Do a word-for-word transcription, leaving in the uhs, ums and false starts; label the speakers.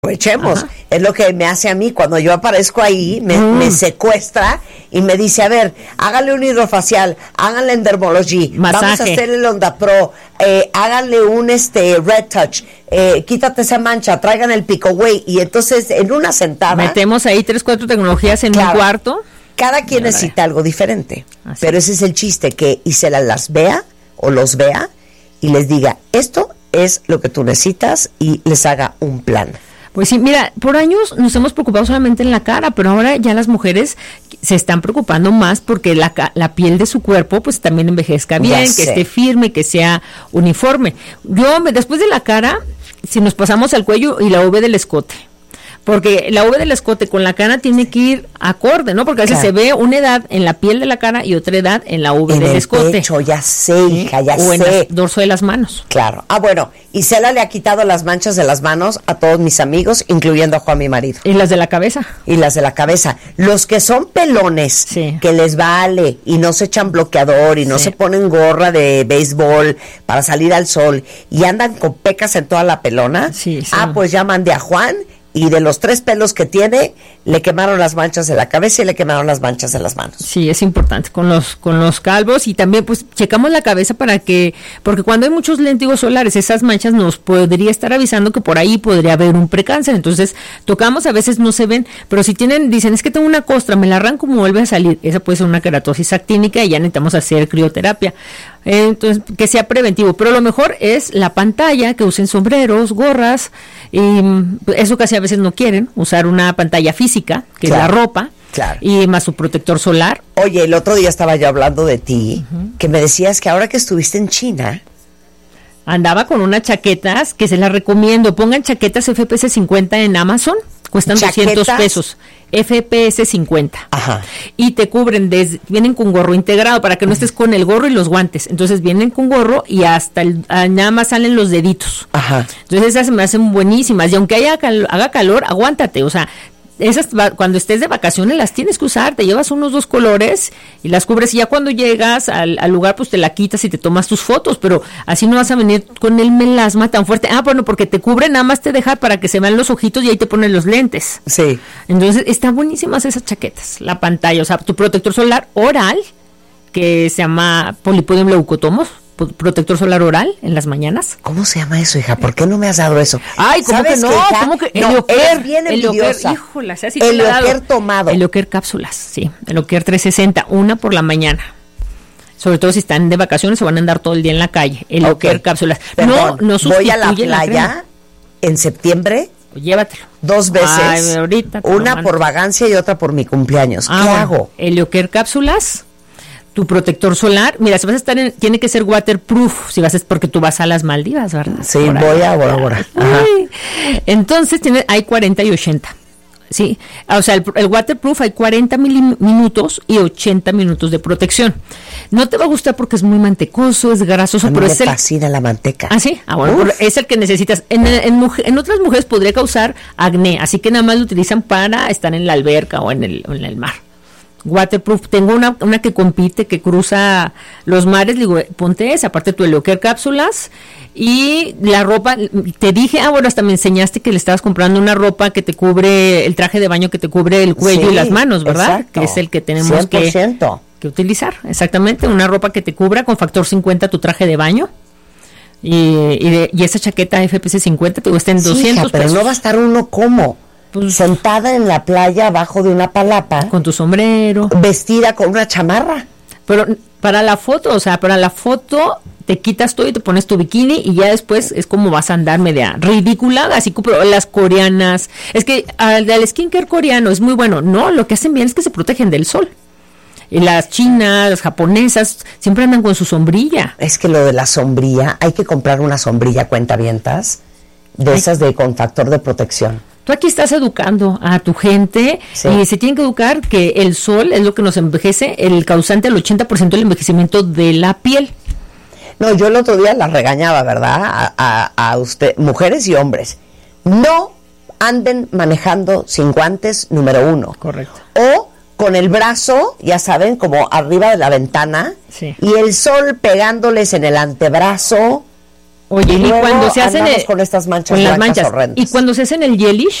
Speaker 1: Aprovechemos, ajá. Es lo que me hace a mí cuando yo aparezco ahí, me, mm. me secuestra y me dice, a ver, háganle un hidrofacial, háganle en Dermology, masaje. Vamos a hacer el Onda Pro, eh, háganle un este Red Touch, eh, quítate esa mancha, traigan el Pico Way, y entonces en una sentada
Speaker 2: metemos ahí tres, cuatro tecnologías en claro, un cuarto.
Speaker 1: Cada quien necesita algo diferente, así. Pero ese es el chiste, que Isela las vea o los vea y les diga, esto es lo que tú necesitas, y les haga un plan.
Speaker 2: Pues sí, mira, por años nos hemos preocupado solamente en la cara, pero ahora ya las mujeres se están preocupando más porque la, la piel de su cuerpo pues también envejezca bien, que esté firme, que sea uniforme. Yo, después de la cara, si nos pasamos al cuello y la V del escote, porque la V del escote con la cara tiene que ir acorde, ¿no? Porque a veces claro. se ve una edad en la piel de la cara y otra edad en la V en del
Speaker 1: el
Speaker 2: escote.
Speaker 1: Pecho, ya sé, hija, ya
Speaker 2: o
Speaker 1: sé.
Speaker 2: O en el dorso de las manos.
Speaker 1: Claro. Ah, bueno, Isela le ha quitado las manchas de las manos a todos mis amigos, incluyendo a Juan, mi marido.
Speaker 2: Y las de la cabeza.
Speaker 1: Y las de la cabeza. Los que son pelones, sí. que les vale y no se echan bloqueador y no sí. se ponen gorra de béisbol para salir al sol y andan con pecas en toda la pelona.
Speaker 2: Sí, sí.
Speaker 1: Ah, pues ya mandé a Juan. Y de los tres pelos que tiene, le quemaron las manchas de la cabeza y le quemaron las manchas de las manos.
Speaker 2: Sí, es importante con los con los calvos, y también pues checamos la cabeza para que, porque cuando hay muchos léntigos solares, esas manchas nos podría estar avisando que por ahí podría haber un precáncer. Entonces tocamos, a veces no se ven, pero si tienen, dicen, es que tengo una costra, me la arranco, me vuelve a salir, esa puede ser una queratosis actínica y ya necesitamos hacer crioterapia. Eh, entonces, que sea preventivo, pero lo mejor es la pantalla, que usen sombreros, gorras, y eso casi a veces no quieren, usar una pantalla física, que claro, es la ropa,
Speaker 1: claro.
Speaker 2: y más su protector solar.
Speaker 1: Oye, el otro día estaba yo hablando de ti, uh-huh. que me decías que ahora que estuviste en China,
Speaker 2: andaba con unas chaquetas que se las recomiendo. Pongan chaquetas F P S cincuenta en Amazon, cuestan ¿chaquetas? doscientos pesos. F P S cincuenta.
Speaker 1: Ajá.
Speaker 2: Y te cubren, desde, vienen con gorro integrado para que no estés con el gorro y los guantes. Entonces vienen con gorro y hasta el, nada más salen los deditos.
Speaker 1: Ajá.
Speaker 2: Entonces esas se me hacen buenísimas. Y aunque haya cal, haga calor, aguántate. O sea, esas cuando estés de vacaciones las tienes que usar, te llevas unos dos colores y las cubres, y ya cuando llegas al, al lugar pues te la quitas y te tomas tus fotos, pero así no vas a venir con el melasma tan fuerte. Ah, bueno, porque te cubre, nada más te deja para que se vean los ojitos y ahí te ponen los lentes.
Speaker 1: Sí.
Speaker 2: Entonces están buenísimas esas chaquetas, la pantalla, o sea, tu protector solar oral, que se llama Polipodium leucotomos, protector solar oral en las mañanas.
Speaker 1: ¿Cómo se llama eso, hija? ¿Por qué no me has dado eso?
Speaker 2: Ay, ¿cómo que no?
Speaker 1: Que,
Speaker 2: ¿Cómo que?
Speaker 1: No,
Speaker 2: Elioker,
Speaker 1: bien envidiosa.
Speaker 2: Híjole, así
Speaker 1: el Elioker tomado.
Speaker 2: Elioker cápsulas, sí. Elioker trescientos sesenta, una por la mañana. Sobre todo si están de vacaciones o van a andar todo el día en la calle. Elioker okay. cápsulas.
Speaker 1: Perdón,
Speaker 2: no, no
Speaker 1: voy a la playa la en septiembre.
Speaker 2: Llévatelo.
Speaker 1: Dos veces.
Speaker 2: Ay, ahorita
Speaker 1: una por vagancia y otra por mi cumpleaños. ¿Qué ah, hago?
Speaker 2: Elioker cápsulas. Tu protector solar, mira, si vas a estar en, tiene que ser waterproof, si vas a, porque tú vas a las Maldivas, ¿verdad?
Speaker 1: Sí, por voy a ahora, ahora.
Speaker 2: Entonces tiene, hay cuarenta y ochenta, sí, o sea, el, el waterproof hay cuarenta mil, minutos y ochenta minutos de protección. No te va a gustar porque es muy mantecoso, es grasoso,
Speaker 1: a mí
Speaker 2: pero
Speaker 1: me
Speaker 2: es el
Speaker 1: fascina la manteca.
Speaker 2: Ah, sí, ah, bueno, es el que necesitas. En, en, mujer, en otras mujeres podría causar acné, así que nada más lo utilizan para estar en la alberca o en el, o en el mar. Waterproof, tengo una una que compite, que cruza los mares, digo, ponte esa, aparte tu Elioker cápsulas, y la ropa, te dije, ah, bueno, hasta me enseñaste que le estabas comprando una ropa que te cubre, el traje de baño que te cubre el cuello sí, y las manos, ¿verdad?
Speaker 1: Exacto.
Speaker 2: Que es el que tenemos que, que utilizar, exactamente, una ropa que te cubra con factor cincuenta tu traje de baño. Y, y, de, y esa chaqueta F P S cincuenta te cuesta en sí, doscientos
Speaker 1: hija, pero
Speaker 2: pesos.
Speaker 1: no va a estar uno como pues, sentada en la playa abajo de una palapa
Speaker 2: con tu sombrero,
Speaker 1: vestida con una chamarra.
Speaker 2: Pero para la foto, o sea, para la foto te quitas todo y te pones tu bikini y ya después es como vas a andar media ridícula, así como las coreanas. Es que al, al skincare coreano es muy bueno. No, lo que hacen bien es que se protegen del sol. Y las chinas, las japonesas, siempre andan con su sombrilla.
Speaker 1: Es que lo de la sombrilla, hay que comprar una sombrilla cuentavientas, de Ay. esas de con factor de protección.
Speaker 2: Tú aquí estás educando a tu gente sí. y se tienen que educar que el sol es lo que nos envejece, el causante del ochenta por ciento del envejecimiento de la piel.
Speaker 1: No, yo el otro día la regañaba, ¿verdad? A, a, a usted, mujeres y hombres. No anden manejando sin guantes, número uno.
Speaker 2: Correcto.
Speaker 1: O con el brazo, ya saben, como arriba de la ventana,
Speaker 2: sí.
Speaker 1: y el sol pegándoles en el antebrazo
Speaker 2: Oye, y, y cuando se hacen el,
Speaker 1: con estas manchas
Speaker 2: con las manchas
Speaker 1: horrendas.
Speaker 2: Y cuando se hacen el gelish,